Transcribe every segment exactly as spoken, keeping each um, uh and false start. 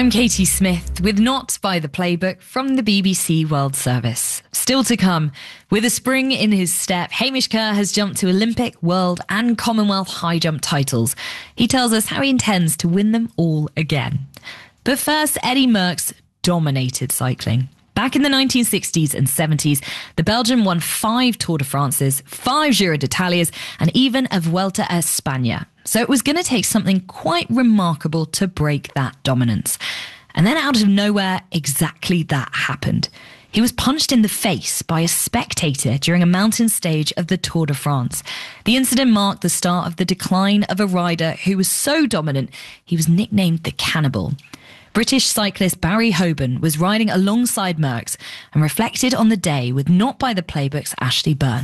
I'm Katie Smith with Not by the Playbook from the B B C World Service. Still to come, with a spring in his step, Hamish Kerr has jumped to Olympic, World and Commonwealth high jump titles. He tells us how he intends to win them all again. But first, Eddy Merckx dominated cycling. Back in the nineteen sixties and seventies, the Belgian won five Tour de France's, five Giro d'Italias and even a Vuelta a España. So it was going to take something quite remarkable to break that dominance. And then out of nowhere, exactly that happened. He was punched in the face by a spectator during a mountain stage of the Tour de France. The incident marked the start of the decline of a rider who was so dominant, he was nicknamed the Cannibal. British cyclist Barry Hoban was riding alongside Merckx and reflected on the day with Not by the Playbook's Ashley Byrne.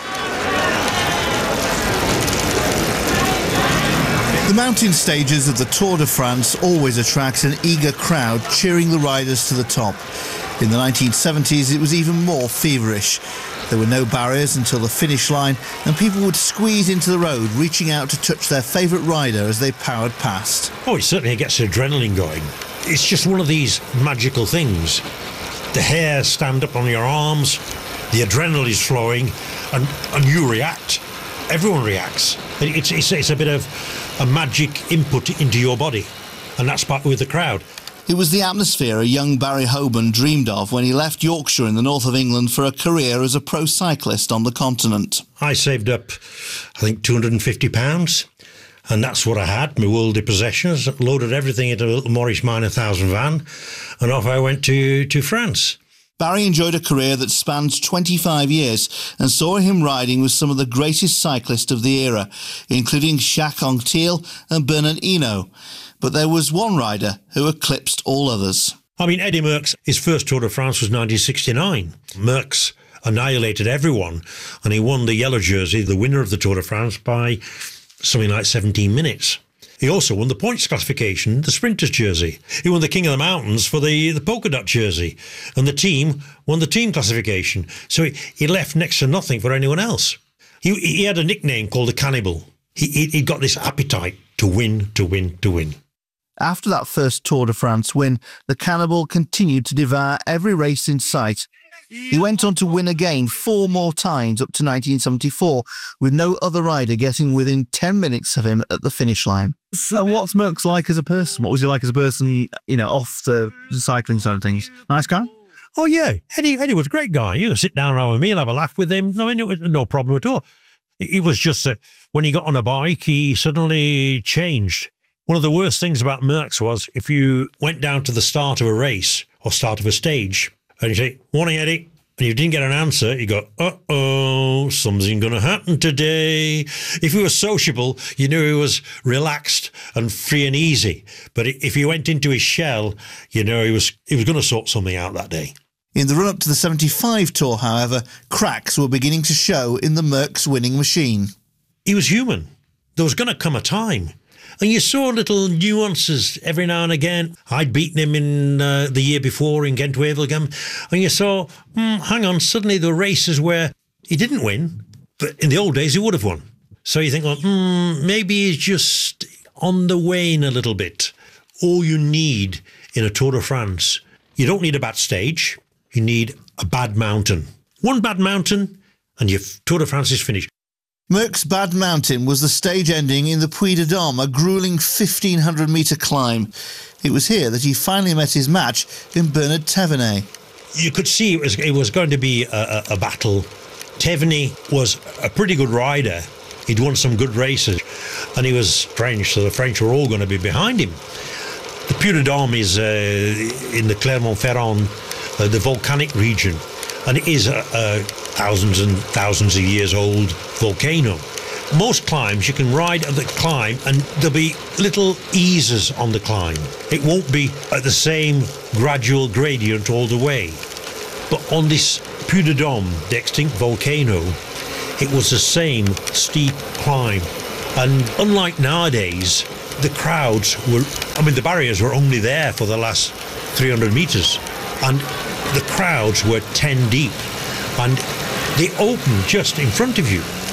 The mountain stages of the Tour de France always attract an eager crowd cheering the riders to the top. In the nineteen seventies, it was even more feverish. There were no barriers until the finish line, and people would squeeze into the road, reaching out to touch their favourite rider as they powered past. Oh, it certainly gets the adrenaline going. It's just one of these magical things. The hairs stand up on your arms, the adrenaline is flowing, and, and you react. Everyone reacts. It's, it's, it's a bit of a magic input into your body, and that's part with the crowd. It was the atmosphere a young Barry Hoban dreamed of when he left Yorkshire in the north of England for a career as a pro cyclist on the continent. I saved up, I think, two hundred and fifty pounds, and that's what I had, my worldly possessions, loaded everything into a little Morris Minor one thousand van, and off I went to, to France. Barry enjoyed a career that spanned twenty-five years and saw him riding with some of the greatest cyclists of the era, including Jacques Anquetil and Bernard Hinault. But there was one rider who eclipsed all others. I mean, Eddy Merckx, his first Tour de France was nineteen sixty-nine. Merckx annihilated everyone, and he won the yellow jersey, the winner of the Tour de France, by something like seventeen minutes. He also won the points classification, the sprinters jersey. He won the King of the Mountains for the, the polka dot jersey, and the team won the team classification. So he, he left next to nothing for anyone else. He, he had a nickname called the Cannibal. He, he, he got this appetite to win, to win, to win. After that first Tour de France win, the Cannibal continued to devour every race in sight. He went on to win again four more times up to nineteen seventy-four, with no other rider getting within ten minutes of him at the finish line. So what's Merckx like as a person? What was he like as a person, you know, off the cycling side of things? Nice guy? Oh, yeah. Eddie, Eddie was a great guy. You could sit down and have a meal, have a laugh with him. No, it was no problem at all. It was just that when he got on a bike, he suddenly changed. One of the worst things about Merckx was if you went down to the start of a race or start of a stage and you say, "Morning, Eddie," and you didn't get an answer, you go, "Uh-oh, something going to happen today." If he was sociable, you knew he was relaxed and free and easy. But if he went into his shell, you know he was he was going to sort something out that day. In the run-up to the seventy-five Tour, however, cracks were beginning to show in the Merckx winning machine. He was human. There was going to come a time. And you saw little nuances every now and again. I'd beaten him in uh, the year before in Ghent-Wevelgem. And you saw, hmm, hang on, suddenly there were races where he didn't win, but in the old days he would have won. So you think, well, hmm, maybe he's just on the wane a little bit. All you need in a Tour de France, you don't need a bad stage, you need a bad mountain. One bad mountain and your Tour de France is finished. Merckx's Bad Mountain was the stage ending in the Puy de Dôme, a gruelling fifteen hundred metre climb. It was here that he finally met his match in Bernard Thévenet. You could see it was, it was going to be a, a, a battle. Thévenet was a pretty good rider. He'd won some good races, and he was French, so the French were all going to be behind him. The Puy de Dôme is uh, in the Clermont-Ferrand, uh, the volcanic region, and it is a, a thousands and thousands of years old volcano. Most climbs you can ride at the climb and there'll be little eases on the climb. It won't be at the same gradual gradient all the way. But on this Puy de Dôme, the extinct volcano, it was the same steep climb. And unlike nowadays, the crowds were, I mean, the barriers were only there for the last three hundred metres. And the crowds were ten deep. And they opened just in front of you.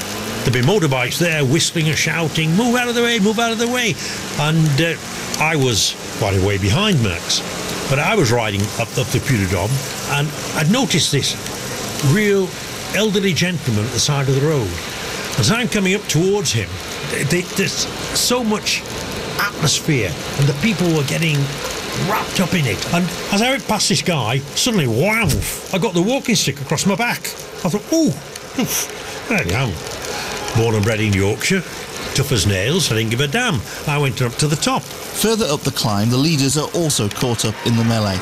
There'd be motorbikes there whistling and shouting, move out of the way, move out of the way. And uh, I was quite a way behind Merckx. But I was riding up, up the Puy de Dôme, and I'd noticed this real elderly gentleman at the side of the road. As I'm coming up towards him, they, there's so much atmosphere, and the people were getting wrapped up in it. And as I went past this guy, suddenly, wow, I got the walking stick across my back. I thought, ooh, oof, there you am. Born and bred in Yorkshire, tough as nails, I didn't give a damn. I went up to the top. Further up the climb, the leaders are also caught up in the melee.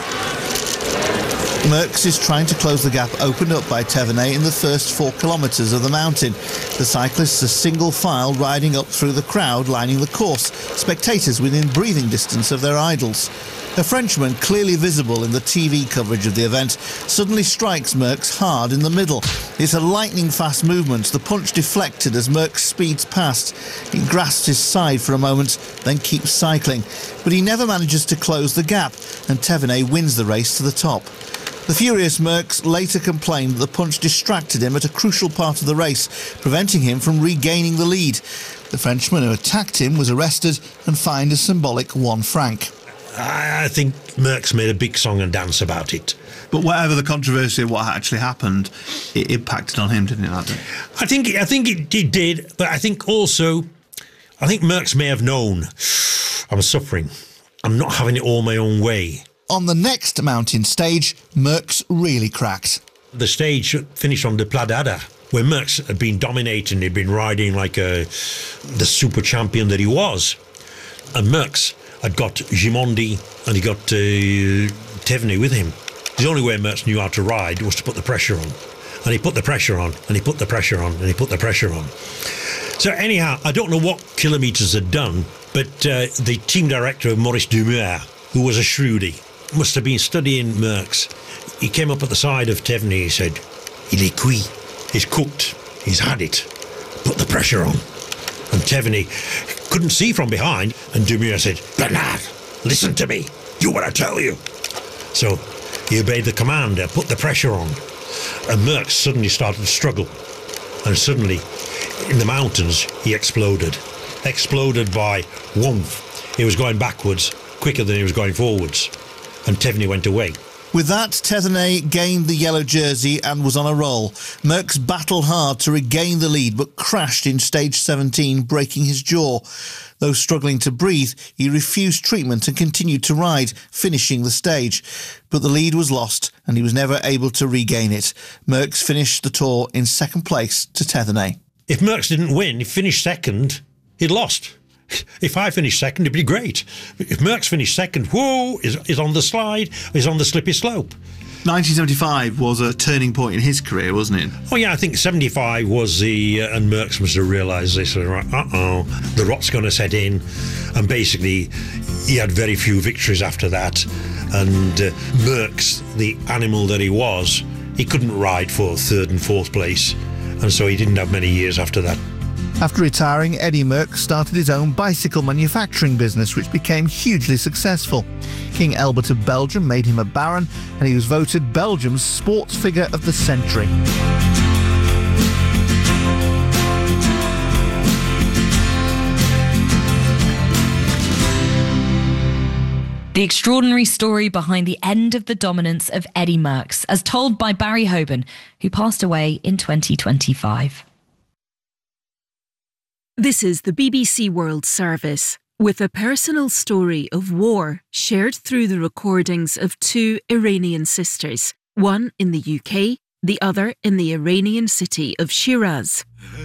Merckx is trying to close the gap opened up by Thévenet in the first four kilometres of the mountain. The cyclists are single file riding up through the crowd lining the course, spectators within breathing distance of their idols. A Frenchman, clearly visible in the T V coverage of the event, suddenly strikes Merckx hard in the middle. It's a lightning-fast movement, the punch deflected as Merckx speeds past. He grasps his side for a moment, then keeps cycling. But he never manages to close the gap, and Thévenet wins the race to the top. The furious Merckx later complained that the punch distracted him at a crucial part of the race, preventing him from regaining the lead. The Frenchman who attacked him was arrested and fined a symbolic one franc. I think Merckx made a big song and dance about it. But whatever the controversy of what actually happened, it impacted on him, didn't it, that day? I think, I think it, it did, but I think also, I think Merckx may have known, I'm suffering. I'm not having it all my own way. On the next mountain stage, Merckx really cracked. The stage finished on the Pla d'Ada, where Merckx had been dominating, he'd been riding like a, the super champion that he was. And Merckx had got Gimondi and he got uh, Thévenet with him. The only way Merckx knew how to ride was to put the pressure on. And he put the pressure on, and he put the pressure on, and he put the pressure on. So anyhow, I don't know what kilometres had done, but uh, the team director, Maurice Dumeur, who was a shrewdie, must have been studying Merckx. He came up at the side of Thévenet, he said, "Il est cuit, he's cooked, he's had it, put the pressure on." And Thévenet couldn't see from behind, and Dumeur said, "Bernard, listen to me, do what I tell you." So he obeyed the command, uh, put the pressure on, and Merckx suddenly started to struggle. And suddenly, in the mountains, he exploded. Exploded by woof. He was going backwards quicker than he was going forwards. And Thévenet went away. With that, Thévenet gained the yellow jersey and was on a roll. Merckx battled hard to regain the lead, but crashed in stage seventeen, breaking his jaw. Though struggling to breathe, he refused treatment and continued to ride, finishing the stage. But the lead was lost, and he was never able to regain it. Merckx finished the Tour in second place to Thévenet. If Merckx didn't win, he finished second, he'd lost. If I finished second, it'd be great. If Merckx finished second, whoa, is, is on the slide, is on the slippy slope. nineteen seventy-five was a turning point in his career, wasn't it? Oh yeah, I think seventy-five was the, uh, and Merckx must have realised this, uh-oh, the rot's going to set in. And basically, he had very few victories after that. And uh, Merckx, the animal that he was, he couldn't ride for third and fourth place. And so he didn't have many years after that. After retiring, Eddy Merckx started his own bicycle manufacturing business, which became hugely successful. King Albert of Belgium made him a baron, and he was voted Belgium's sports figure of the century. The extraordinary story behind the end of the dominance of Eddy Merckx, as told by Barry Hoban, who passed away in twenty twenty-five. This is the B B C World Service, with a personal story of war shared through the recordings of two Iranian sisters, one in the U K, the other in the Iranian city of Shiraz.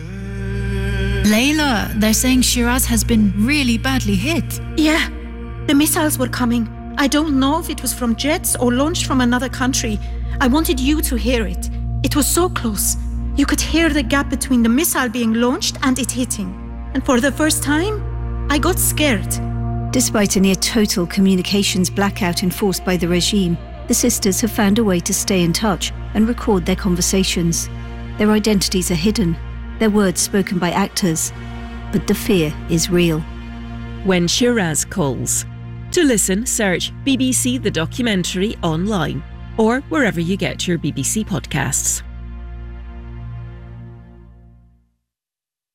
Layla, they're saying Shiraz has been really badly hit. Yeah, the missiles were coming. I don't know if it was from jets or launched from another country. I wanted you to hear it. It was so close. You could hear the gap between the missile being launched and it hitting. And for the first time, I got scared. Despite a near-total communications blackout enforced by the regime, the sisters have found a way to stay in touch and record their conversations. Their identities are hidden, their words spoken by actors, but the fear is real. When Shiraz Calls. To listen, search B B C The Documentary online or wherever you get your B B C podcasts.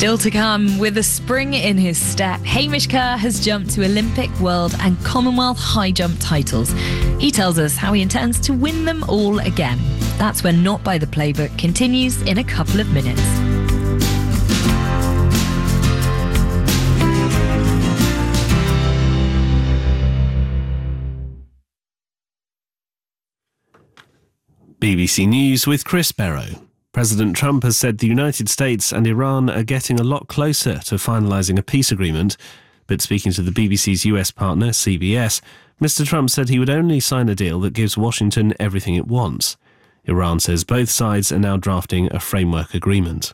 Still to come, with a spring in his step, Hamish Kerr has jumped to Olympic, World and Commonwealth high jump titles. He tells us how he intends to win them all again. That's when Not By The Playbook continues in a couple of minutes. B B C News with Chris Barrow. President Trump has said the United States and Iran are getting a lot closer to finalising a peace agreement. But speaking to the B B C's U S partner, C B S, Mister Trump said he would only sign a deal that gives Washington everything it wants. Iran says both sides are now drafting a framework agreement.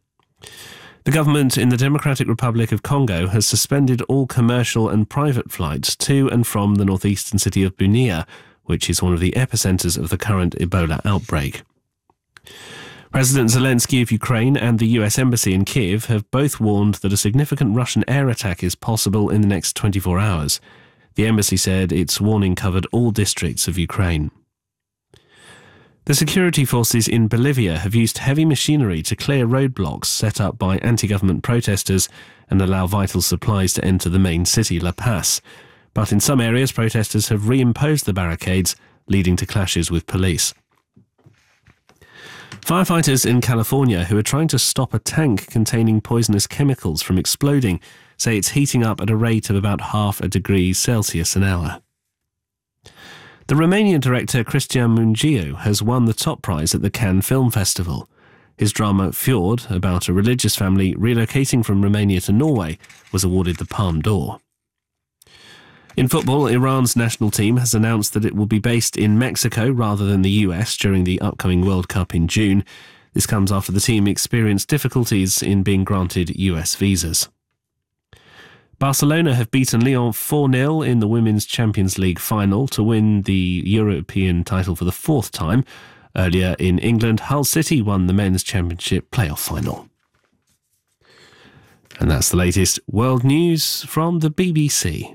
The government in the Democratic Republic of Congo has suspended all commercial and private flights to and from the northeastern city of Bunia, which is one of the epicenters of the current Ebola outbreak. President Zelensky of Ukraine and the U S Embassy in Kiev have both warned that a significant Russian air attack is possible in the next twenty-four hours. The embassy said its warning covered all districts of Ukraine. The security forces in Bolivia have used heavy machinery to clear roadblocks set up by anti-government protesters and allow vital supplies to enter the main city, La Paz. But in some areas, protesters have reimposed the barricades, leading to clashes with police. Firefighters in California who are trying to stop a tank containing poisonous chemicals from exploding say it's heating up at a rate of about half a degree Celsius an hour. The Romanian director Cristian Mungiu has won the top prize at the Cannes Film Festival. His drama Fjord, about a religious family relocating from Romania to Norway, was awarded the Palme d'Or. In football, Iran's national team has announced that it will be based in Mexico rather than the U S during the upcoming World Cup in June. This comes after the team experienced difficulties in being granted U S visas. Barcelona have beaten Lyon four nil in the Women's Champions League final to win the European title for the fourth time. Earlier in England, Hull City won the Men's Championship playoff final. And that's the latest world news from the B B C.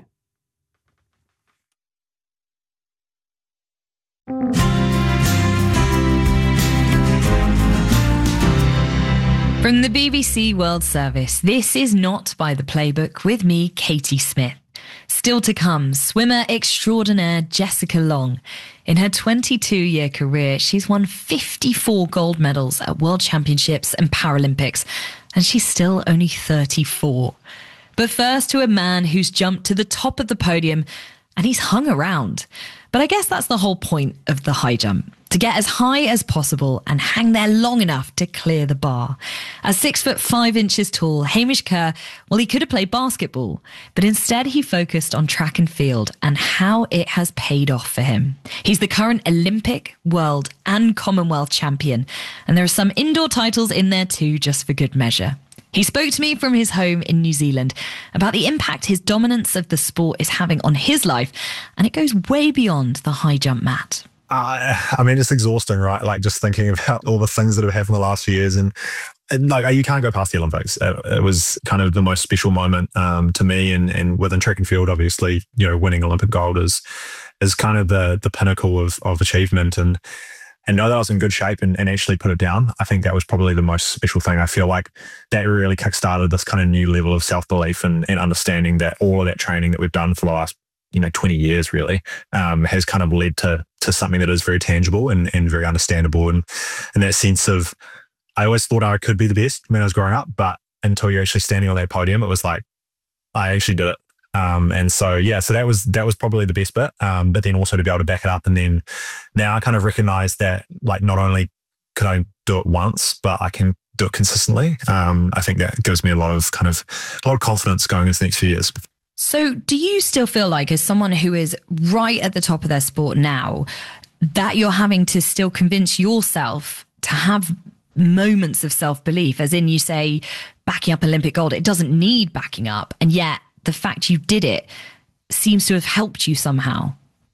From the B B C World Service, this is Not By The Playbook with me, Katie Smith. Still to come, swimmer extraordinaire Jessica Long. In her twenty-two-year career, she's won fifty-four gold medals at World Championships and Paralympics, and she's still only thirty-four. But first to a man who's jumped to the top of the podium, and he's hung around. But I guess that's the whole point of the high jump, to get as high as possible and hang there long enough to clear the bar. At six foot five inches tall, Hamish Kerr, well, he could have played basketball, but instead he focused on track and field and how it has paid off for him. He's the current Olympic, World and Commonwealth champion, and there are some indoor titles in there too, just for good measure. He spoke to me from his home in New Zealand about the impact his dominance of the sport is having on his life, and it goes way beyond the high jump mat. Uh, I mean, it's exhausting, right? Like just thinking about all the things that have happened the last few years, and, and like you can't go past the Olympics. It, it was kind of the most special moment um, to me, and, and within track and field, obviously, you know, winning Olympic gold is is kind of the the pinnacle of of achievement, and and know that I was in good shape and, and actually put it down. I think that was probably the most special thing. I feel like that really kickstarted this kind of new level of self-belief and, and understanding that all of that training that we've done for the last, you know, twenty years really um, has kind of led to to something that is very tangible and, and very understandable. And, and that sense of, I always thought I could be the best when I was growing up, but until you're actually standing on that podium, it was like, I actually did it. Um, and so, yeah, so that was, that was probably the best bit. Um, but then also to be able to back it up. And then now I kind of recognize that, like, not only could I do it once, but I can do it consistently. Um, I think that gives me a lot of kind of, a lot of confidence going into the next few years. So do you still feel like, as someone who is right at the top of their sport now, that you're having to still convince yourself to have moments of self-belief, as in you say, backing up Olympic gold, it doesn't need backing up, and yet the fact you did it seems to have helped you somehow?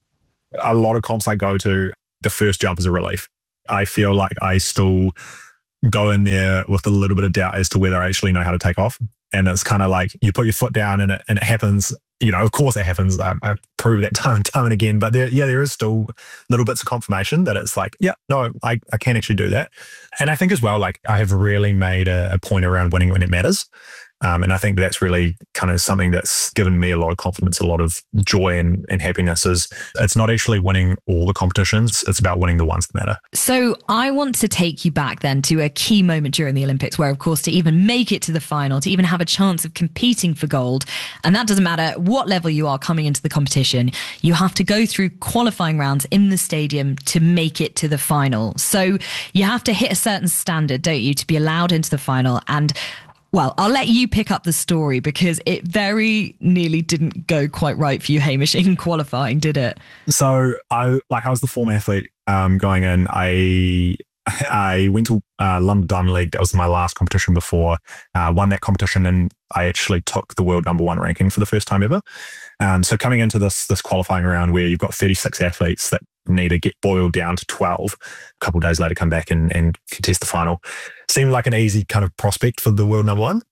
A lot of comps I go to, the first jump is a relief. I feel like I still go in there with a little bit of doubt as to whether I actually know how to take off. And it's kind of like you put your foot down and it, and it happens you know, of course that happens. I, I prove that time and time and again. But there, yeah, there is still little bits of confirmation that it's like, yeah, no, I, I can actually do that. And I think as well, like I have really made a, a point around winning when it matters. Um, and I think that's really kind of something that's given me a lot of confidence, a lot of joy and, and happiness. Is it's not actually winning all the competitions, it's about winning the ones that matter. So I want to take you back then to a key moment during the Olympics where, of course, to even make it to the final, to even have a chance of competing for gold, and that doesn't matter what level you are coming into the competition, you have to go through qualifying rounds in the stadium to make it to the final. So you have to hit a certain standard, don't you, to be allowed into the final. And well, I'll let you pick up the story because it very nearly didn't go quite right for you, Hamish, in qualifying, did it? So I like I was the form athlete um, going in. I I went to uh, London Diamond League. That was my last competition before. Uh, won that competition, and I actually took the world number one ranking for the first time ever. Um, so coming into this this qualifying round where you've got thirty-six athletes that need to get boiled down to twelve, a couple of days later come back and, and contest the final, seemed like an easy kind of prospect for the world number one.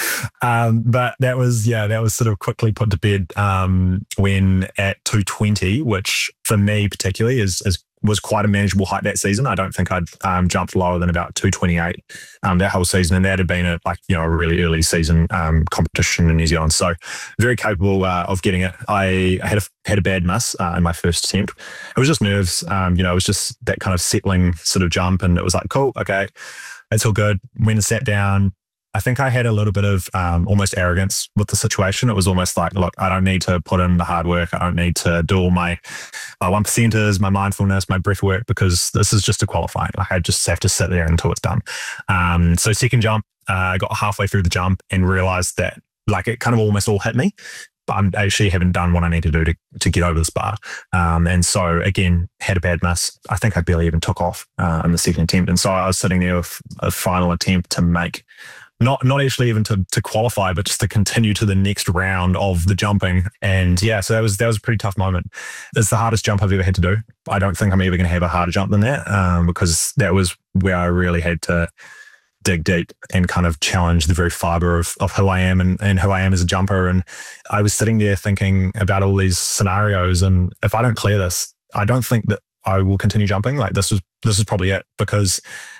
um, but that was, yeah, that was sort of quickly put to bed um, when at two twenty, which for me particularly is, is was quite a manageable height that season. I don't think I'd um, jumped lower than about two twenty-eight um, that whole season. And that had been a, like, you know, a really early season um, competition in New Zealand. So very capable uh, of getting it. I had a, had a bad miss uh, in my first attempt. It was just nerves. Um, you know, it was just that kind of settling sort of jump. And it was like, cool, okay, it's all good. Went and sat down. I think I had a little bit of um, almost arrogance with the situation. It was almost like, look, I don't need to put in the hard work. I don't need to do all my, my one percenters, my mindfulness, my breath work, because this is just a qualifying. Like I just have to sit there until it's done. Um, so second jump, uh, I got halfway through the jump and realized that like it kind of almost all hit me, but I'm actually haven't done what I need to do to, to get over this bar. Um, and so again, had a bad miss. I think I barely even took off uh, in the second attempt. And so I was sitting there with a final attempt to make Not not actually even to to qualify, but just to continue to the next round of the jumping. And yeah, so that was that was a pretty tough moment. It's the hardest jump I've ever had to do. I don't think I'm ever going to have a harder jump than that um, because that was where I really had to dig deep and kind of challenge the very fibre of, of who I am and, and who I am as a jumper. And I was sitting there thinking about all these scenarios. And if I don't clear this, I don't think that I will continue jumping. Like this is this is probably it, because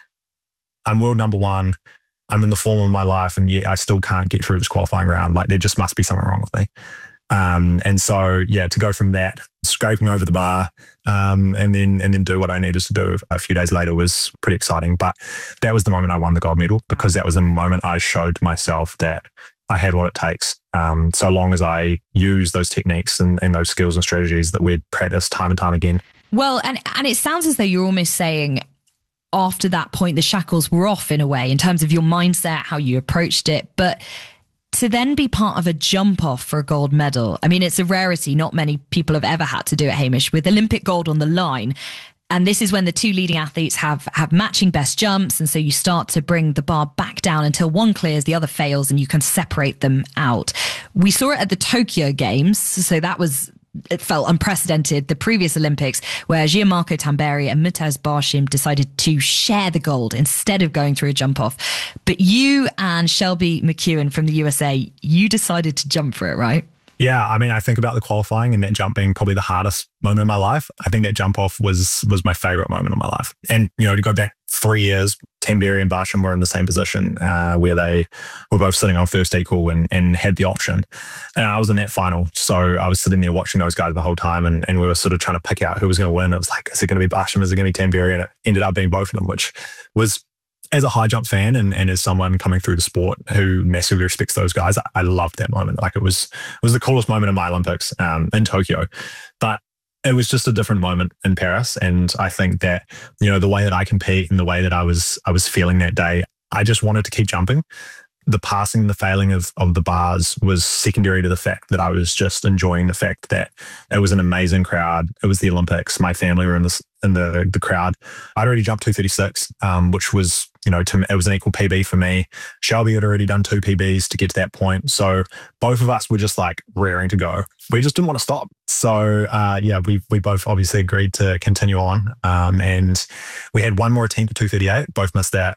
I'm world number one. I'm in the form of my life, and yet I still can't get through this qualifying round. Like there just must be something wrong with me. Um, and so, yeah, to go from that, scraping over the bar, um, and then and then do what I needed to do a few days later was pretty exciting. But that was the moment I won the gold medal, because that was the moment I showed myself that I had what it takes. Um, so long as I use those techniques and, and those skills and strategies that we'd practiced time and time again. Well, and and it sounds as though you're almost saying, after that point, the shackles were off in a way in terms of your mindset, how you approached it. But to then be part of a jump off for a gold medal, I mean, it's a rarity. Not many people have ever had to do it, Hamish, with Olympic gold on the line. And this is when the two leading athletes have, have matching best jumps. And so you start to bring the bar back down until one clears, the other fails, and you can separate them out. We saw it at the Tokyo Games. So that was... it felt unprecedented, the previous Olympics, where Gianmarco Tamberi and Mateusz Barshim decided to share the gold instead of going through a jump off. But you and Shelby McEwen from the U S A, you decided to jump for it, right? Yeah, I mean, I think about the qualifying and that jump being probably the hardest moment in my life. I think that jump off was was my favorite moment of my life. And, you know, to go back three years, Tamberi and Barshim were in the same position uh, where they were both sitting on first equal and, and had the option. And I was in that final. So I was sitting there watching those guys the whole time, and, and we were sort of trying to pick out who was going to win. It was like, is it going to be Barshim? Is it going to be Tamberi? And it ended up being both of them, which was, as a high jump fan and, and as someone coming through the sport who massively respects those guys, I, I loved that moment. Like it was, it was the coolest moment of my Olympics um, in Tokyo, but it was just a different moment in Paris. And I think that, you know, the way that I compete and the way that I was, I was feeling that day, I just wanted to keep jumping. The passing, the failing of, of the bars was secondary to the fact that I was just enjoying the fact that it was an amazing crowd. It was the Olympics. My family were in this in the the crowd. I'd already jumped two thirty-six, um, which was, you know, to, it was an equal P B for me. Shelby had already done two P Bs to get to that point. So both of us were just like raring to go. We just didn't want to stop. So uh, yeah, we we both obviously agreed to continue on. Um, and we had one more attempt at two thirty-eight, both missed that.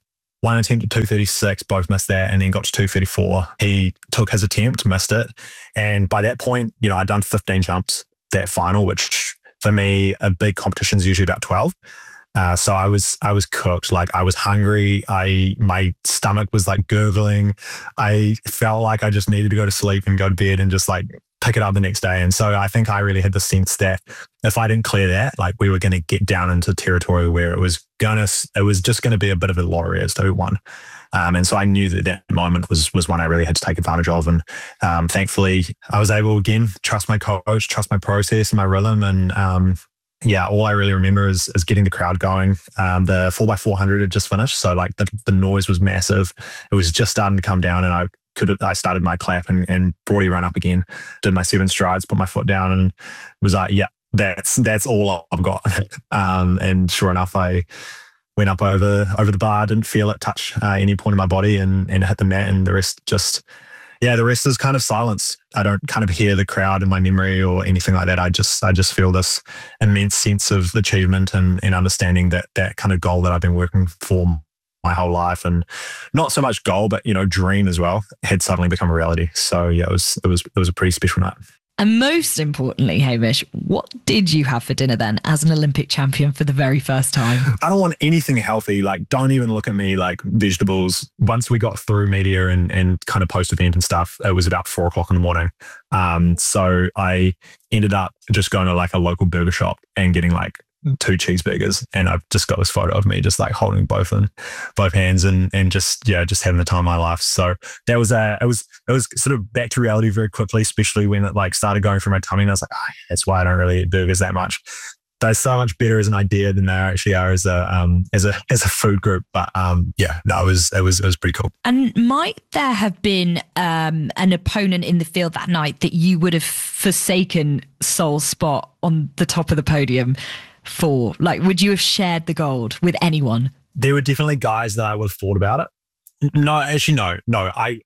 one attempt at two thirty-six, both missed that, and then got to two thirty-four. He took his attempt, missed it. And by that point, you know, I'd done fifteen jumps that final, which for me, a big competition is usually about twelve. Uh, so I was, I was cooked. Like I was hungry. I, my stomach was like gurgling. I felt like I just needed to go to sleep and go to bed and just like pick it up the next day. And so I think I really had the sense that if I didn't clear that, like we were going to get down into territory where it was gonna, it was just going to be a bit of a lottery as to who won. Um, and so I knew that that moment was was one I really had to take advantage of. And um, thankfully, I was able, again, trust my coach, trust my process and my rhythm. And um, yeah, all I really remember is, is getting the crowd going. Um, the four by four hundred had just finished. So like the, the noise was massive. It was just starting to come down, and I could I started my clap and, and broadly ran up again, did my seven strides, put my foot down, and was like, yeah, that's that's all I've got. um, and sure enough, I went up over over the bar, didn't feel it touch uh, any point of my body, and and hit the mat, and the rest just, yeah, the rest is kind of silence. I don't kind of hear the crowd in my memory or anything like that. I just I just feel this immense sense of achievement and, and understanding that that kind of goal that I've been working for my whole life, and not so much goal, but, you know, dream as well, had suddenly become a reality. So yeah, it was it was it was a pretty special night. And most importantly, Hamish, what did you have for dinner then as an Olympic champion for the very first time? I don't want anything healthy. Like, don't even look at me like vegetables. Once we got through media and, and kind of post-event and stuff, it was about four o'clock in the morning. Um, so I ended up just going to like a local burger shop and getting like two cheeseburgers, and I've just got this photo of me just like holding both in both hands and and just yeah just having the time of my life. So that was a it was it was sort of back to reality very quickly, especially when it like started going through my tummy, and I was like, oh, that's why I don't really eat burgers that much. They're so much better as an idea than they actually are as a um as a as a food group. But um yeah, no, it was it was it was pretty cool. And might there have been um an opponent in the field that night that you would have forsaken Seoul's spot on the top of the podium for? Like, would you have shared the gold with anyone? There were definitely guys that I would have thought about it. No, actually, no, no. I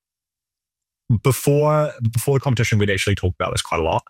before before the competition, we'd actually talked about this quite a lot.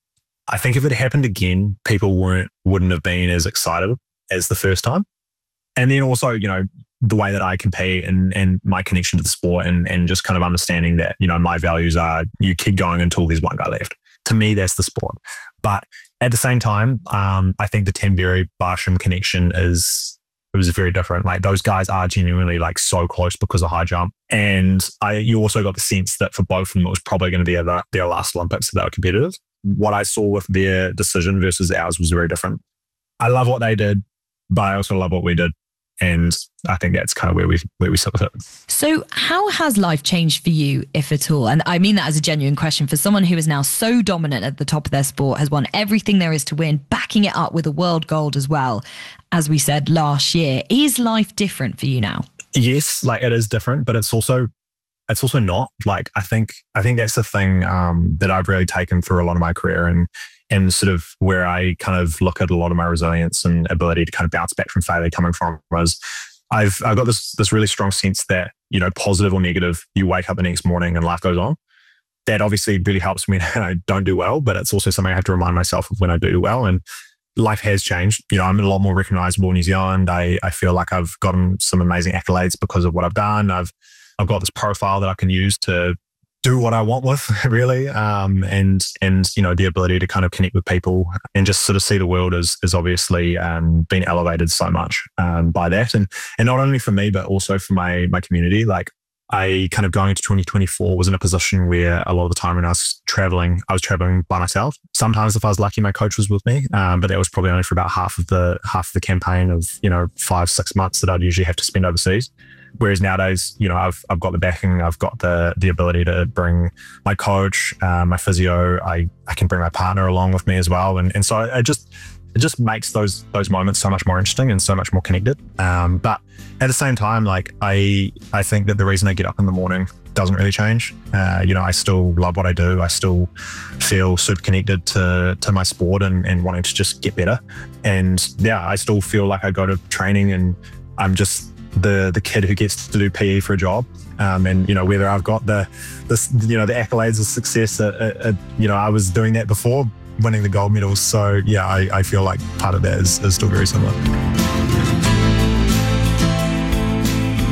I think if it happened again, people weren't wouldn't have been as excited as the first time. And then also, you know, the way that I compete and and my connection to the sport, and and just kind of understanding that, you know, my values are you keep going until there's one guy left. To me, that's the sport. But at the same time, um, I think the Tamberi Barsham connection is it was very different. Like, those guys are genuinely like so close because of high jump. And I you also got the sense that for both of them, it was probably going to be their, their last Olympics that they were competitive. What I saw with their decision versus ours was very different. I love what they did, but I also love what we did. And I think that's kind of where we where we sit with it. So how has life changed for you, if at all? And I mean that as a genuine question for someone who is now so dominant at the top of their sport, has won everything there is to win, backing it up with a world gold as well, as we said last year. Is life different for you now? Yes, like it is different, but it's also it's also not. Like I think I think that's the thing um, that I've really taken through a lot of my career, and and sort of where I kind of look at a lot of my resilience and ability to kind of bounce back from failure coming from was I've I've got this this really strong sense that, you know, positive or negative, you wake up the next morning and life goes on. That obviously really helps me when I don't do well, but it's also something I have to remind myself of when I do well. And life has changed. You know, I'm a lot more recognizable in New Zealand. I I feel like I've gotten some amazing accolades because of what I've done. I've I've got this profile that I can use to do what I want with, really, um, and and you know, the ability to kind of connect with people and just sort of see the world is is obviously um, been elevated so much um, by that, and and not only for me but also for my my community. Like, I kind of going into twenty twenty-four was in a position where a lot of the time when I was traveling, I was traveling by myself. Sometimes, if I was lucky, my coach was with me, um, but that was probably only for about half of the half of the campaign of, you know, five six months that I'd usually have to spend overseas. Whereas nowadays, you know, I've I've got the backing, I've got the the ability to bring my coach, uh, my physio. I, I can bring my partner along with me as well, and and so it just it just makes those those moments so much more interesting and so much more connected. Um, but at the same time, like I I think that the reason I get up in the morning doesn't really change. Uh, you know, I still love what I do. I still feel super connected to to my sport and and wanting to just get better. And yeah, I still feel like I go to training and I'm just the the kid who gets to do P E for a job, um, and you know, whether I've got the this you know the accolades of success, uh, uh, you know, I was doing that before winning the gold medals. So yeah, I, I feel like part of that is, is still very similar.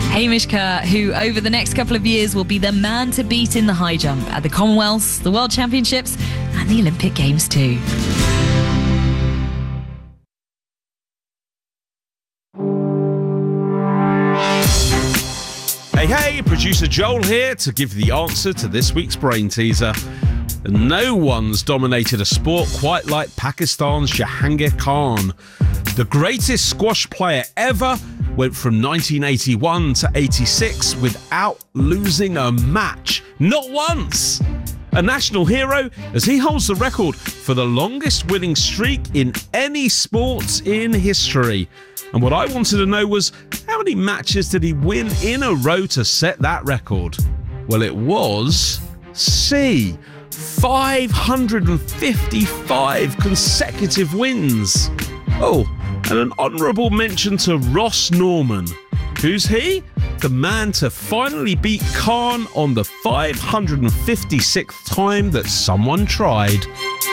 Hamish Kerr, who over the next couple of years will be the man to beat in the high jump at the Commonwealths, the World Championships and the Olympic Games too. Hey, hey, producer Joel here to give the answer to this week's brain teaser. No one's dominated a sport quite like Pakistan's Jahangir Khan. The greatest squash player ever went from nineteen eighty-one to eighty-six without losing a match. Not once! A national hero as he holds the record for the longest winning streak in any sport in history. And what I wanted to know was, how many matches did he win in a row to set that record? Well, it was C. five hundred fifty-five consecutive wins. Oh, and an honourable mention to Ross Norman. Who's he? The man to finally beat Khan on the five hundred fifty-sixth time that someone tried.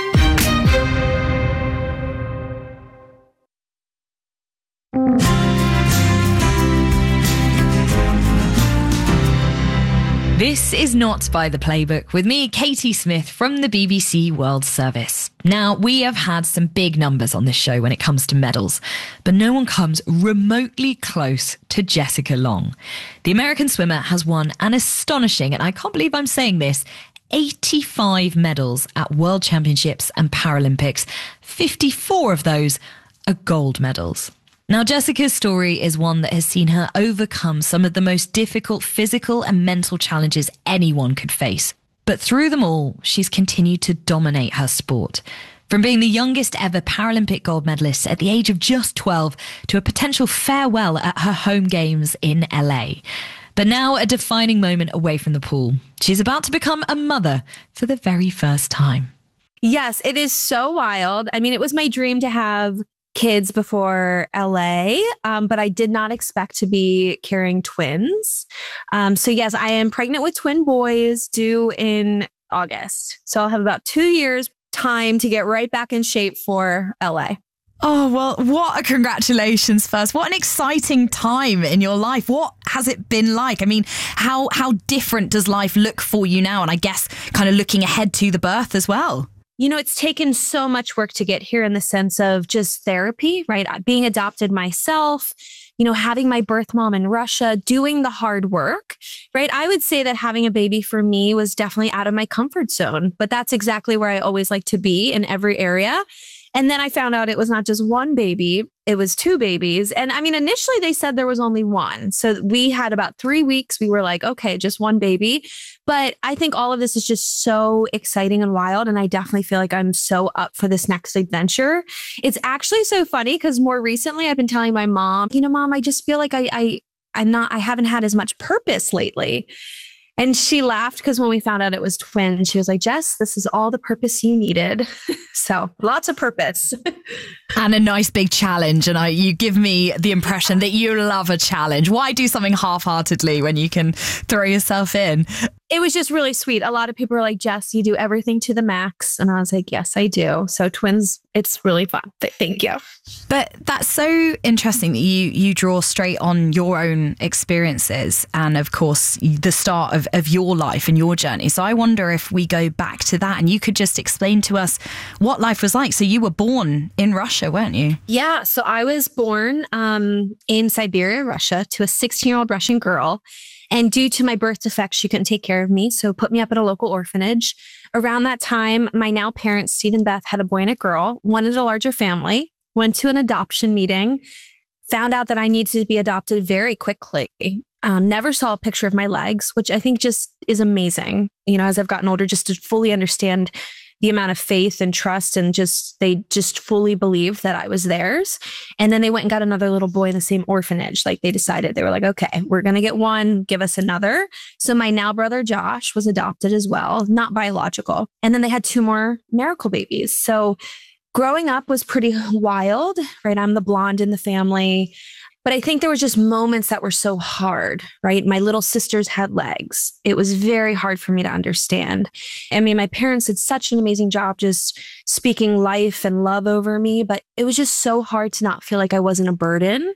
This is Not by the Playbook with me, Katie Smith from the B B C World Service. Now, we have had some big numbers on this show when it comes to medals, but no one comes remotely close to Jessica Long. The American swimmer has won an astonishing, and I can't believe I'm saying this, eighty-five medals at World Championships and Paralympics. fifty-four of those are gold medals. Now, Jessica's story is one that has seen her overcome some of the most difficult physical and mental challenges anyone could face. But through them all, she's continued to dominate her sport. From being the youngest ever Paralympic gold medalist at the age of just twelve to a potential farewell at her home games in L A. But now a defining moment away from the pool. She's about to become a mother for the very first time. Yes, it is so wild. I mean, it was my dream to have kids before L A, um, but I did not expect to be carrying twins. Um, so yes, I am pregnant with twin boys due in August. So I'll have about two years time to get right back in shape for L A. Oh, well, what a congratulations first. What an exciting time in your life. What has it been like? I mean, how how different does life look for you now? And I guess kind of looking ahead to the birth as well. You know, it's taken so much work to get here in the sense of just therapy, right? Being adopted myself, you know, having my birth mom in Russia, doing the hard work, right? I would say that having a baby for me was definitely out of my comfort zone, but that's exactly where I always like to be in every area. And then I found out it was not just one baby, it was two babies. And I mean, initially they said there was only one. So we had about three weeks. We were like, okay, just one baby. But I think all of this is just so exciting and wild. And I definitely feel like I'm so up for this next adventure. It's actually so funny because more recently I've been telling my mom, you know, Mom, I just feel like I, I, I'm not, I haven't had as much purpose lately. And she laughed because when we found out it was twins, she was like, Jess, this is all the purpose you needed. So lots of purpose. And a nice big challenge. And I, you give me the impression that you love a challenge. Why do something half-heartedly when you can throw yourself in? It was just really sweet. A lot of people were like, Jess, you do everything to the max. And I was like, yes, I do. So twins, it's really fun. Thank you. But that's so interesting that you you draw straight on your own experiences and, of course, the start of, of your life and your journey. So I wonder if we go back to that and you could just explain to us what life was like. So you were born in Russia, weren't you? Yeah. So I was born um, in Siberia, Russia, to a sixteen-year-old Russian girl. And due to my birth defects, she couldn't take care of me. So put me up at a local orphanage. Around that time, my now parents, Steve and Beth, had a boy and a girl, wanted a larger family, went to an adoption meeting, found out that I needed to be adopted very quickly. Um, never saw a picture of my legs, which I think just is amazing. You know, as I've gotten older, just to fully understand the amount of faith and trust and just, they just fully believed that I was theirs. And then they went and got another little boy in the same orphanage. Like they decided, they were like, okay, we're going to get one, give us another. So my now brother, Josh, was adopted as well, not biological. And then they had two more miracle babies. So growing up was pretty wild, right? I'm the blonde in the family. But I think there were just moments that were so hard, right? My little sisters had legs. It was very hard for me to understand. I mean, my parents did such an amazing job just speaking life and love over me, but it was just so hard to not feel like I wasn't a burden.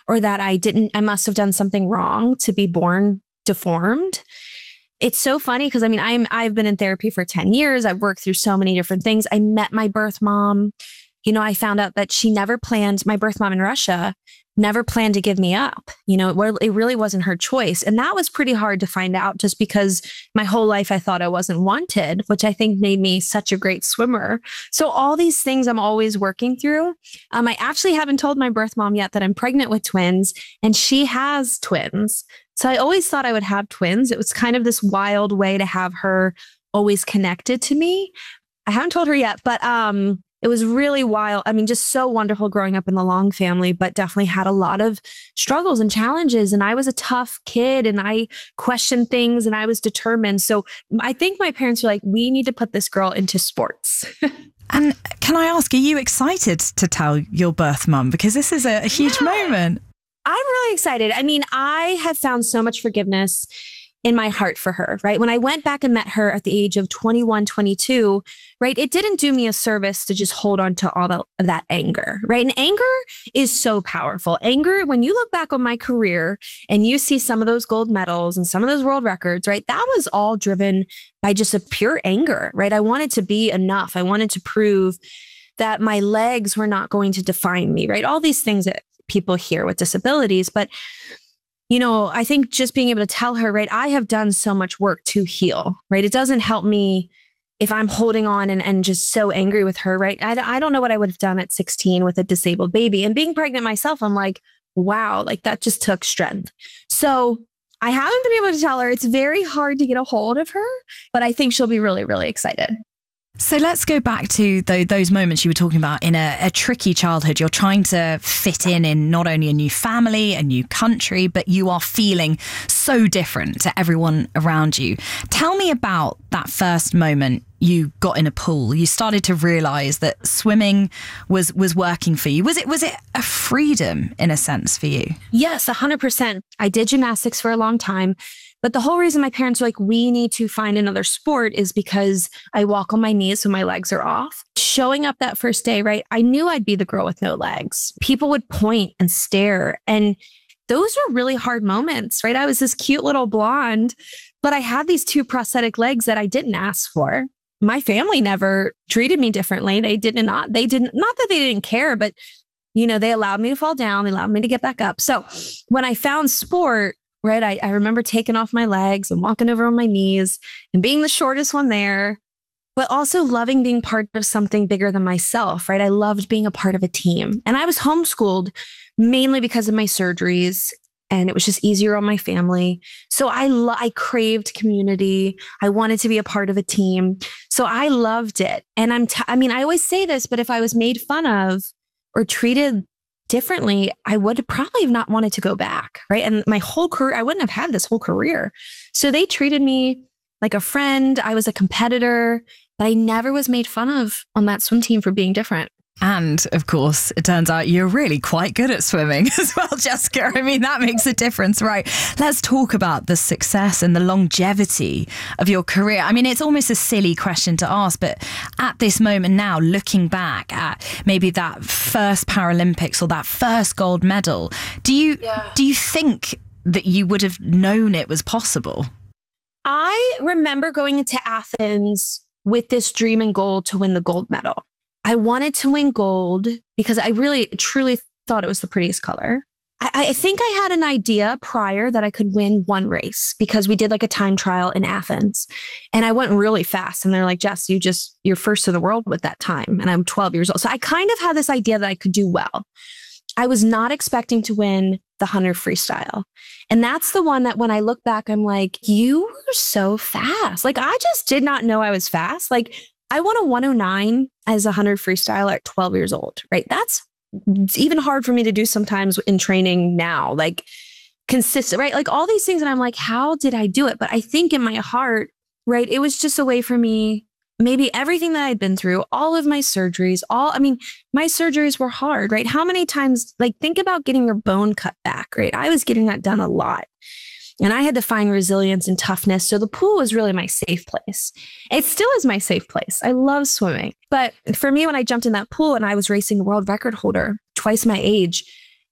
or that I didn't, I must have done something wrong to be born deformed. It's so funny because I mean, I'm, I've been in therapy for ten years. I've worked through so many different things. I met my birth mom. You know, I found out that she never planned, my birth mom in Russia never planned to give me up. You know, it, it really wasn't her choice. And that was pretty hard to find out just because my whole life I thought I wasn't wanted, which I think made me such a great swimmer. So all these things I'm always working through. Um, I actually haven't told my birth mom yet that I'm pregnant with twins, and she has twins. So I always thought I would have twins. It was kind of this wild way to have her always connected to me. I haven't told her yet, but um, it was really wild. I mean, just so wonderful growing up in the Long family, but definitely had a lot of struggles and challenges. And I was a tough kid and I questioned things and I was determined. So I think my parents were like, we need to put this girl into sports. And can I ask, are you excited to tell your birth mum? Because this is a, a huge yeah. moment. I'm really excited. I mean, I have found so much forgiveness in my heart for her, right? When I went back and met her at the age of twenty-one, twenty-two, right? It didn't do me a service to just hold on to all the, that anger, right? And anger is so powerful. Anger, when you look back on my career and you see some of those gold medals and some of those world records, right? That was all driven by just a pure anger, right? I wanted to be enough. I wanted to prove that my legs were not going to define me, right? All these things that people hear with disabilities. But, you know, I think just being able to tell her, right, I have done so much work to heal, right? It doesn't help me if I'm holding on and, and just so angry with her, right? I, I don't know what I would have done at sixteen with a disabled baby. And being pregnant myself, I'm like, wow, like that just took strength. So I haven't been able to tell her. It's very hard to get a hold of her, but I think she'll be really, really excited. So let's go back to the, those moments you were talking about in a, a tricky childhood. You're trying to fit in in not only a new family, a new country, but you are feeling so different to everyone around you. Tell me about that first moment you got in a pool. You started to realize that swimming was was working for you. Was it was it a freedom in a sense for you? Yes, one hundred percent. I did gymnastics for a long time. But the whole reason my parents were like, we need to find another sport is because I walk on my knees so my legs are off. Showing up that first day, right? I knew I'd be the girl with no legs. People would point and stare. And those were really hard moments, right? I was this cute little blonde, but I had these two prosthetic legs that I didn't ask for. My family never treated me differently. They did not, they didn't, not that they didn't care, but you know, they allowed me to fall down. They allowed me to get back up. So when I found sport, right, I, I remember taking off my legs and walking over on my knees and being the shortest one there, but also loving being part of something bigger than myself, right? I loved being a part of a team. And I was homeschooled mainly because of my surgeries, and it was just easier on my family. So I lo- I craved community. I wanted to be a part of a team. So I loved it. And I'm, t- I mean, I always say this, but if I was made fun of or treated differently, I would probably have not wanted to go back, right? And my whole career, I wouldn't have had this whole career. So they treated me like a friend. I was a competitor, but I never was made fun of on that swim team for being different. And of course, it turns out you're really quite good at swimming as well, Jessica. I mean, that makes a difference, right? Let's talk about the success and the longevity of your career. I mean, it's almost a silly question to ask, but at this moment now, looking back at maybe that first Paralympics or that first gold medal, do you yeah. do you think that you would have known it was possible? I remember going into Athens with this dream and goal to win the gold medal. I wanted to win gold because I really, truly thought it was the prettiest color. I, I think I had an idea prior that I could win one race because we did like a time trial in Athens and I went really fast. And they're like, Jess, you just, you're first in the world with that time. And I'm twelve years old. So I kind of had this idea that I could do well. I was not expecting to win the one hundred freestyle. And that's the one that when I look back, I'm like, you were so fast. Like, I just did not know I was fast. Like, I won a one oh nine as a one hundred freestyle at twelve years old, right? That's it's even hard for me to do sometimes in training now, like consistent, right? Like all these things. And I'm like, how did I do it? But I think in my heart, right, it was just a way for me, maybe everything that I'd been through, all of my surgeries, all, I mean, my surgeries were hard, right? How many times, like think about getting your bone cut back, right? I was getting that done a lot. And I had to find resilience and toughness. So the pool was really my safe place. It still is my safe place. I love swimming. But for me, when I jumped in that pool and I was racing a world record holder, twice my age,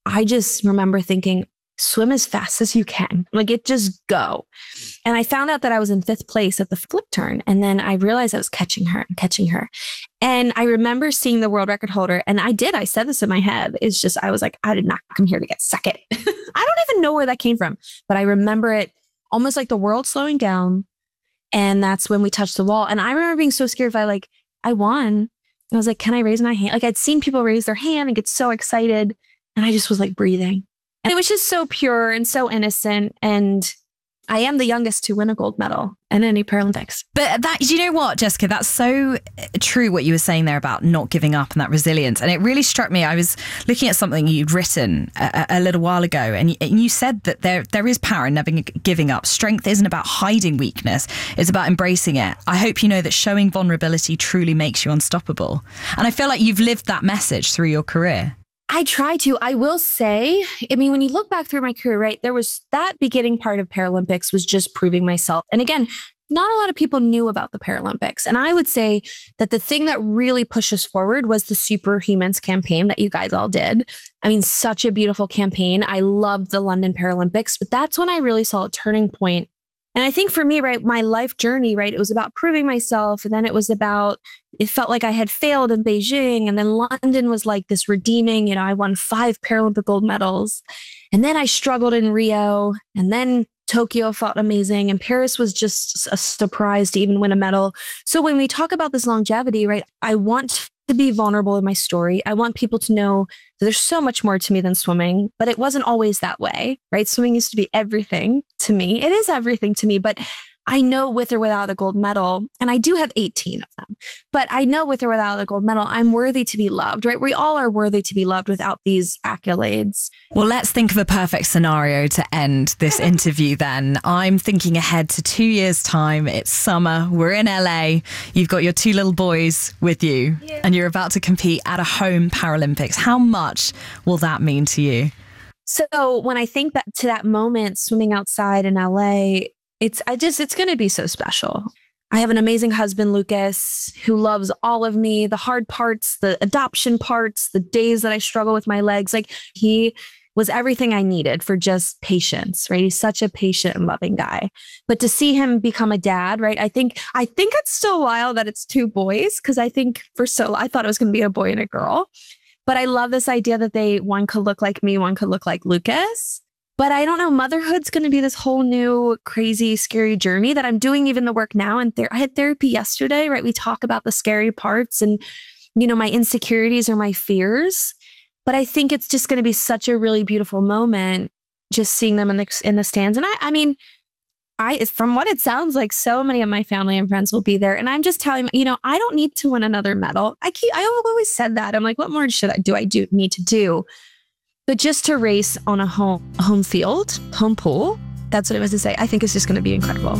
I just remember thinking, swim as fast as you can. Like, it just go. And I found out that I was in fifth place at the flip turn. And then I realized I was catching her and catching her. And I remember seeing the world record holder. And I did, I said this in my head. It's just, I was like, I did not come here to get second. I don't even know where that came from. But I remember it almost like the world slowing down. And that's when we touched the wall. And I remember being so scared if I like, I won. And I was like, can I raise my hand? Like, I'd seen people raise their hand and get so excited. And I just was like breathing. And it was just so pure and so innocent. And I am the youngest to win a gold medal in any Paralympics. But that, you know what, Jessica, that's so true what you were saying there about not giving up and that resilience. And it really struck me. I was looking at something you'd written a, a little while ago, and you, and you said that there there is power in never giving up. Strength isn't about hiding weakness. It's about embracing it. I hope you know that showing vulnerability truly makes you unstoppable. And I feel like you've lived that message through your career. I try to. I will say, I mean, when you look back through my career, right, there was that beginning part of Paralympics was just proving myself. And again, not a lot of people knew about the Paralympics. And I would say that the thing that really pushed us forward was the Superhumans campaign that you guys all did. I mean, such a beautiful campaign. I loved the London Paralympics, but that's when I really saw a turning point. And I think for me, right, my life journey, right, it was about proving myself. And then it was about, it felt like I had failed in Beijing. And then London was like this redeeming, you know, I won five Paralympic gold medals. And then I struggled in Rio. And then Tokyo felt amazing. And Paris was just a surprise to even win a medal. So when we talk about this longevity, right, I want to be vulnerable in my story. I want people to know that there's so much more to me than swimming, but it wasn't always that way, right? Swimming used to be everything to me. It is everything to me, but I know with or without a gold medal, and I do have eighteen of them, but I know with or without a gold medal, I'm worthy to be loved, right? We all are worthy to be loved without these accolades. Well, let's think of a perfect scenario to end this interview then. I'm thinking ahead to two years' time. It's summer. We're in L A. You've got your two little boys with you, yeah, and you're about to compete at a home Paralympics. How much will that mean to you? So when I think back to that moment, swimming outside in L A, It's, I just, it's going to be so special. I have an amazing husband, Lucas, who loves all of me, the hard parts, the adoption parts, the days that I struggle with my legs. Like, he was everything I needed for just patience, right? He's such a patient and loving guy. But to see him become a dad, right? I think, I think it's still wild that it's two boys, because I think for so, I thought it was going to be a boy and a girl. But I love this idea that they, one could look like me, one could look like Lucas. But I don't know, motherhood's going to be this whole new crazy, scary journey that I'm doing even the work now. And ther- I had therapy yesterday, right? We talk about the scary parts and, you know, my insecurities or my fears. But I think it's just going to be such a really beautiful moment, just seeing them in the, in the stands. And I, I mean, I, from what it sounds like, so many of my family and friends will be there. And I'm just telling, you know, I don't need to win another medal. I keep, I always said that. I'm like, what more should I do? I do need to do. But just to race on a home home field, home pool, that's what I was to say. I think it's just going to be incredible.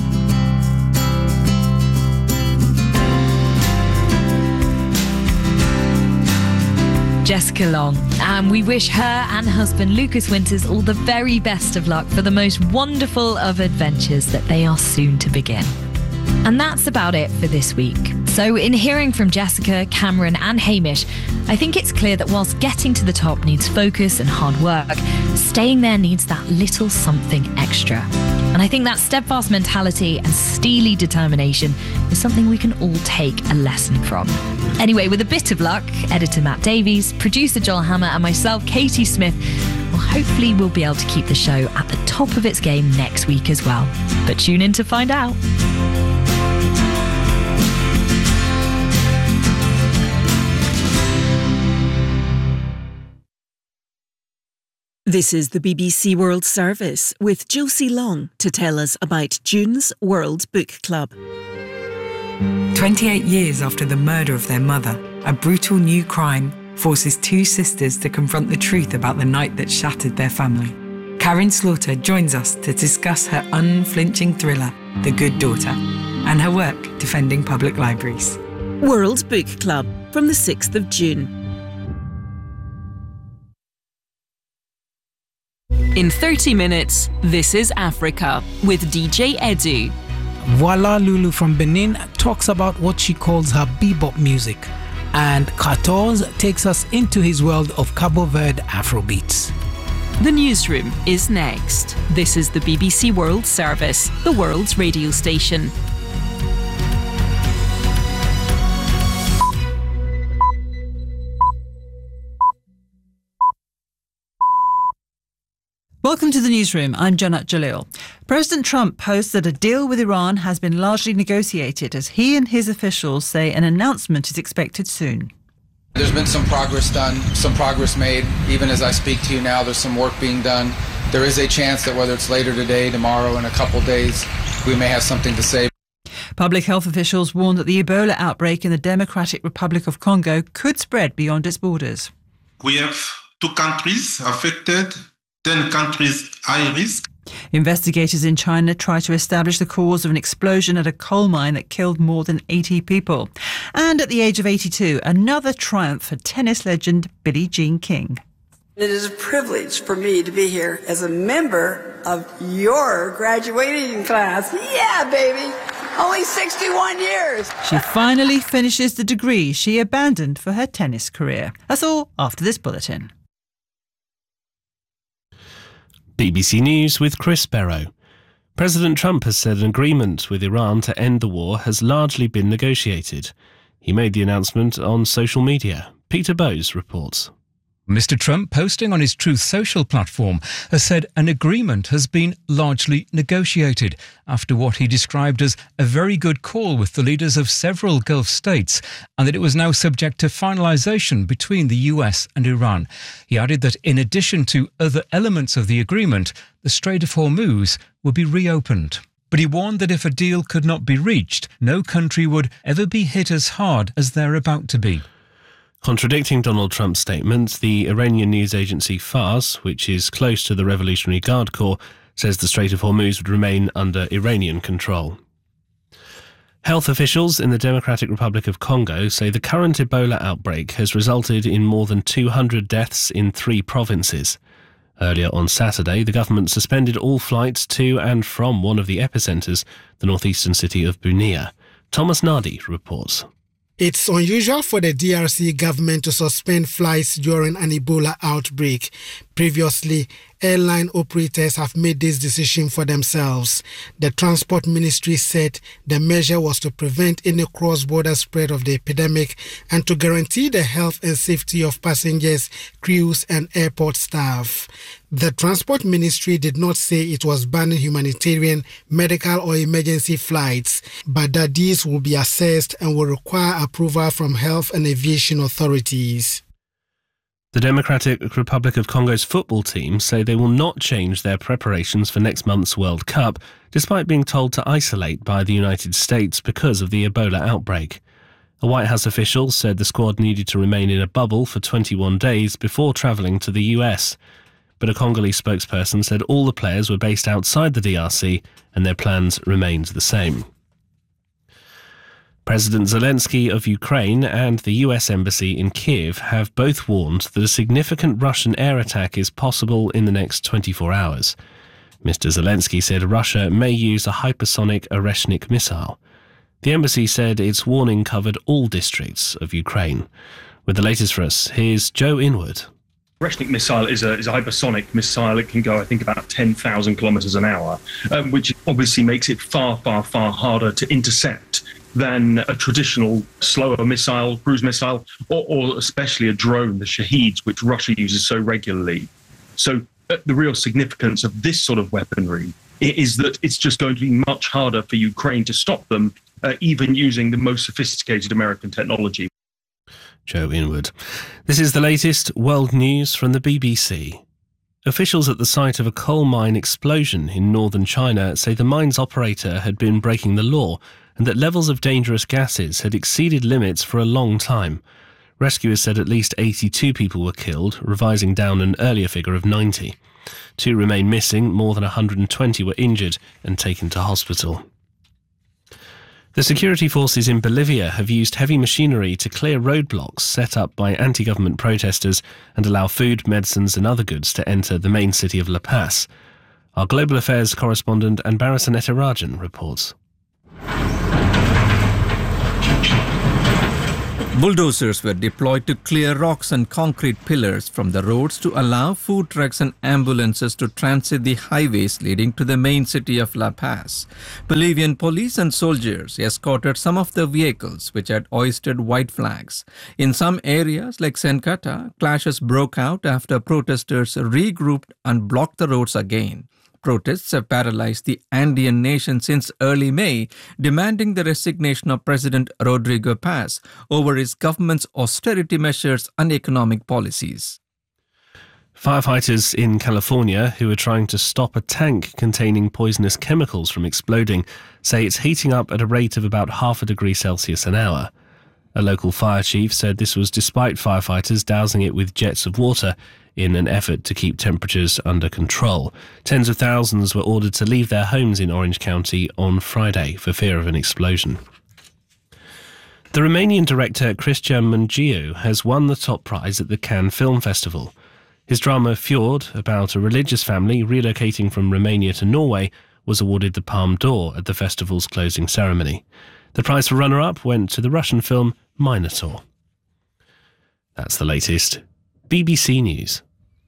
Jessica Long. And we wish her and husband Lucas Winters all the very best of luck for the most wonderful of adventures that they are soon to begin. And that's about it for this week. So in hearing from Jessica, Cameron and Hamish, I think it's clear that whilst getting to the top needs focus and hard work, staying there needs that little something extra. And I think that steadfast mentality and steely determination is something we can all take a lesson from. Anyway, with a bit of luck, editor Matt Davies, producer Joel Hammer and myself, Katie Smith, well, hopefully we'll be able to keep the show at the top of its game next week as well. But tune in to find out. This is the B B C World Service with Josie Long to tell us about June's World Book Club. twenty-eight years after the murder of their mother, a brutal new crime forces two sisters to confront the truth about the night that shattered their family. Karen Slaughter joins us to discuss her unflinching thriller, The Good Daughter, and her work defending public libraries. World Book Club from the sixth of June. In thirty minutes, this is Africa with D J Edu. Voila Lulu from Benin talks about what she calls her bebop music, and Cartoz takes us into his world of Cabo Verde Afrobeats. The Newsroom is next. This is the B B C World Service, the world's radio station. Welcome to the Newsroom. I'm Janat Jalil. President Trump posted a deal with Iran has been largely negotiated as he and his officials say an announcement is expected soon. There's been some progress done, some progress made. Even as I speak to you now, there's some work being done. There is a chance that whether it's later today, tomorrow, in a couple days, we may have something to say. Public health officials warned that the Ebola outbreak in the Democratic Republic of Congo could spread beyond its borders. We have two countries affected, ten countries high risk. Investigators in China try to establish the cause of an explosion at a coal mine that killed more than eighty people. And at the age of eighty-two, another triumph for tennis legend Billie Jean King. It is a privilege for me to be here as a member of your graduating class. Yeah, baby! Only sixty-one years! She finally finishes the degree she abandoned for her tennis career. That's all after this bulletin. B B C News with Chris Barrow. President Trump has said an agreement with Iran to end the war has largely been negotiated. He made the announcement on social media. Peter Bowes reports. Mister Trump, posting on his Truth Social platform, has said an agreement has been largely negotiated after what he described as a very good call with the leaders of several Gulf states, and that it was now subject to finalisation between the U S and Iran. He added that in addition to other elements of the agreement, the Strait of Hormuz would be reopened. But he warned that if a deal could not be reached, no country would ever be hit as hard as they're about to be. Contradicting Donald Trump's statement, the Iranian news agency Fars, which is close to the Revolutionary Guard Corps, says the Strait of Hormuz would remain under Iranian control. Health officials in the Democratic Republic of Congo say the current Ebola outbreak has resulted in more than two hundred deaths in three provinces. Earlier on Saturday, the government suspended all flights to and from one of the epicentres, the northeastern city of Bunia. Thomas Nardi reports. It's unusual for the D R C government to suspend flights during an Ebola outbreak. Previously, airline operators have made this decision for themselves. The Transport Ministry said the measure was to prevent any cross-border spread of the epidemic and to guarantee the health and safety of passengers, crews and airport staff. The Transport Ministry did not say it was banning humanitarian, medical or emergency flights, but that these will be assessed and will require approval from health and aviation authorities. The Democratic Republic of Congo's football team say they will not change their preparations for next month's World Cup, despite being told to isolate by the United States because of the Ebola outbreak. A White House official said the squad needed to remain in a bubble for twenty-one days before travelling to the U S. But a Congolese spokesperson said all the players were based outside the D R C and their plans remained the same. President Zelensky of Ukraine and the U S Embassy in Kiev have both warned that a significant Russian air attack is possible in the next twenty-four hours. Mister Zelensky said Russia may use a hypersonic Oreshnik missile. The embassy said its warning covered all districts of Ukraine. With the latest for us, here's Joe Inwood. Oreshnik missile is a, is a hypersonic missile. It can go, I think, about ten thousand kilometres an hour, um, which obviously makes it far, far, far harder to intercept than a traditional slower missile, cruise missile, or, or especially a drone, the Shaheeds, which Russia uses so regularly. So uh, the real significance of this sort of weaponry is that it's just going to be much harder for Ukraine to stop them, uh, even using the most sophisticated American technology. Joe Inwood. This is the latest world news from the B B C. Officials at the site of a coal mine explosion in northern China say the mine's operator had been breaking the law and that levels of dangerous gases had exceeded limits for a long time. Rescuers said at least eighty-two people were killed, revising down an earlier figure of ninety. Two remain missing, more than one hundred twenty were injured and taken to hospital. The security forces in Bolivia have used heavy machinery to clear roadblocks set up by anti-government protesters and allow food, medicines and other goods to enter the main city of La Paz. Our Global Affairs correspondent Anbarasan Etirajan reports. Bulldozers were deployed to clear rocks and concrete pillars from the roads to allow food trucks and ambulances to transit the highways leading to the main city of La Paz. Bolivian police and soldiers escorted some of the vehicles which had hoisted white flags. In some areas like Sencata, clashes broke out after protesters regrouped and blocked the roads again. Protests have paralyzed the Andean nation since early May, demanding the resignation of President Rodrigo Paz over his government's austerity measures and economic policies. Firefighters in California who are trying to stop a tank containing poisonous chemicals from exploding say it's heating up at a rate of about half a degree Celsius an hour. A local fire chief said this was despite firefighters dousing it with jets of water in an effort to keep temperatures under control. Tens of thousands were ordered to leave their homes in Orange County on Friday for fear of an explosion. The Romanian director Cristian Mungiu has won the top prize at the Cannes Film Festival. His drama Fjord, about a religious family relocating from Romania to Norway, was awarded the Palme d'Or at the festival's closing ceremony. The prize for runner-up went to the Russian film Minotaur. That's the latest. B B C News.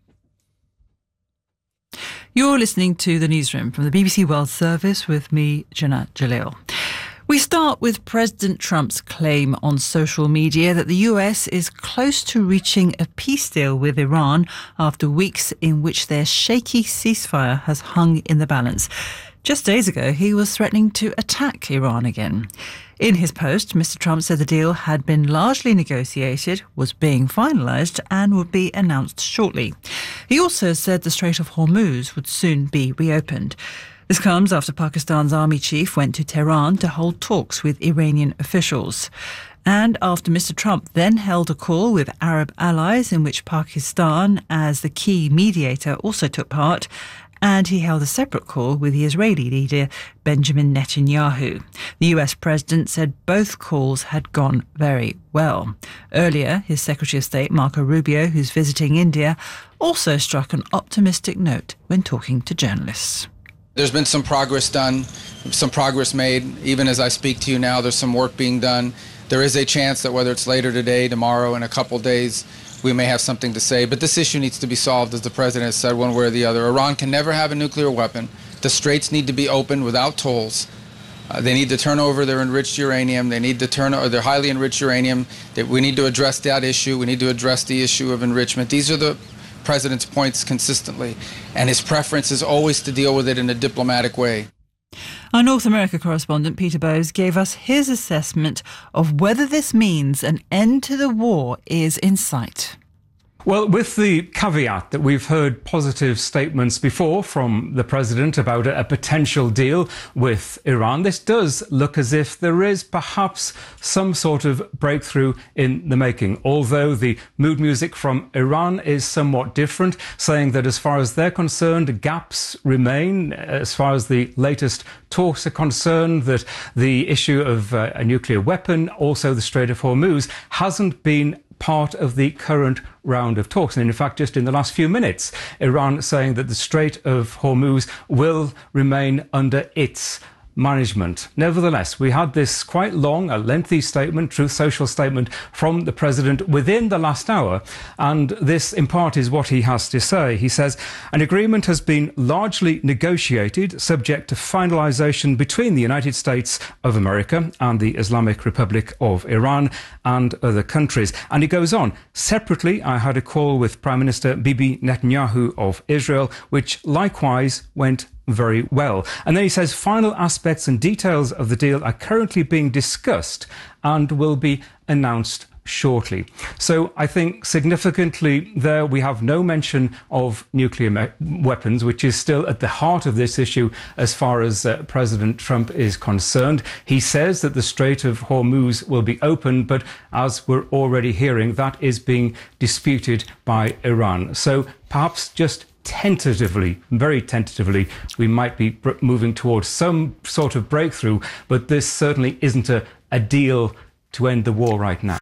You're listening to The Newsroom from the B B C World Service with me, Janat Jalil. We start with President Trump's claim on social media that the U S is close to reaching a peace deal with Iran after weeks in which their shaky ceasefire has hung in the balance. Just days ago, he was threatening to attack Iran again. In his post, Mister Trump said the deal had been largely negotiated, was being finalised and would be announced shortly. He also said the Strait of Hormuz would soon be reopened. This comes after Pakistan's army chief went to Tehran to hold talks with Iranian officials. And after Mister Trump then held a call with Arab allies in which Pakistan, as the key mediator, also took part, and he held a separate call with the Israeli leader Benjamin Netanyahu. The U S president said both calls had gone very well. Earlier, his Secretary of State, Marco Rubio, who's visiting India, also struck an optimistic note when talking to journalists. There's been some progress done, some progress made. Even as I speak to you now, there's some work being done. There is a chance that whether it's later today, tomorrow, in a couple days, we may have something to say. But this issue needs to be solved, as the president has said, one way or the other. Iran can never have a nuclear weapon. The straits need to be opened without tolls. Uh, they need to turn over their enriched uranium. They need to turn over their highly enriched uranium. That we need to address that issue. We need to address the issue of enrichment. These are the president's points consistently, and his preference is always to deal with it in a diplomatic way. Our North America correspondent Peter Bowes gave us his assessment of whether this means an end to the war is in sight. Well, with the caveat that we've heard positive statements before from the president about a, a potential deal with Iran, this does look as if there is perhaps some sort of breakthrough in the making, although the mood music from Iran is somewhat different, saying that as far as they're concerned, gaps remain. As far as the latest talks are concerned, that the issue of uh, a nuclear weapon, also the Strait of Hormuz, hasn't been part of the current round of talks. And in fact, just in the last few minutes, Iran saying that the Strait of Hormuz will remain under its management. Nevertheless, we had this quite long, a lengthy statement, Truth Social statement from the president within the last hour. And this, in part, is what he has to say. He says, an agreement has been largely negotiated, subject to finalization between the United States of America and the Islamic Republic of Iran and other countries. And he goes on, separately, I had a call with Prime Minister Bibi Netanyahu of Israel, which likewise went very well. And then he says final aspects and details of the deal are currently being discussed and will be announced shortly. So I think significantly there we have no mention of nuclear me- weapons, which is still at the heart of this issue as far as uh, President Trump is concerned. He says that the Strait of Hormuz will be open, but as we're already hearing, that is being disputed by Iran. So perhaps just tentatively, very tentatively, we might be moving towards some sort of breakthrough, but this certainly isn't a, a deal to end the war right now.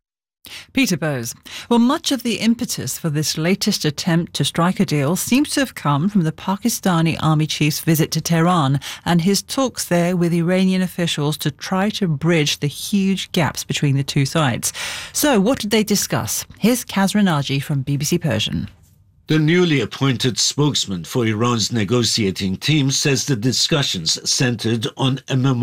Peter Bowes. Well, much of the impetus for this latest attempt to strike a deal seems to have come from the Pakistani army chief's visit to Tehran and his talks there with Iranian officials to try to bridge the huge gaps between the two sides. So, what did they discuss? Here's Kaz Renaji from B B C Persian. The newly appointed spokesman for Iran's negotiating team says the discussions centered on a memorandum